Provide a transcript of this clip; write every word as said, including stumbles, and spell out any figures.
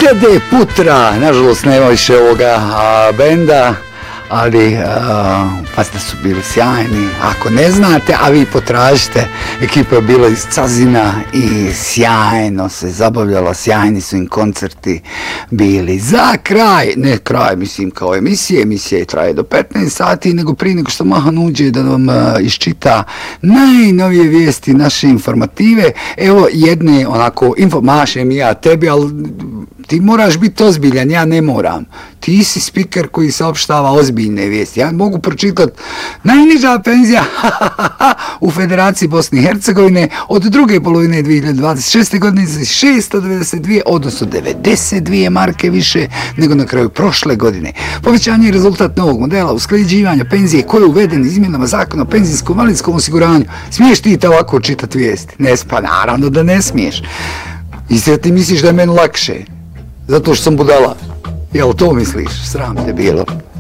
Dede Putra, nažalost nema više ovoga a, benda, ali a, pa ste su bili sjajni. Ako ne znate, a vi potražite, ekipa je bila iz Cazina i sjajno se zabavljala, sjajni su im koncerti bili. Za kraj, ne kraj, mislim kao emisije, emisije traje do petnaest sati, nego prije nego što Mahan uđe da vam a, iščita najnovije vijesti naše informative. Evo jedne onako, info, mašem i ja tebi, ali ti moraš biti ozbiljan, ja ne moram. Ti si spiker koji saopštava ozbiljne vijesti. Ja mogu pročitati najniža penzija u Federaciji Bosne i Hercegovine od druge polovine dvije hiljade dvadeset šeste. godine za šesto devedeset dvije, odnosno devedeset dvije marke više nego na kraju prošle godine. Povećanje je rezultat novog modela usklađivanja penzije koji je uveden izmjenama zakona o penzijskom invalidskom osiguranju. Smiješ ti to ovako čitati vijesti? Ne, pa naravno da ne smiješ. I sve ti misliš da je meni lakše? Zato što sam budala. Jel to misliš? Sram te bilo.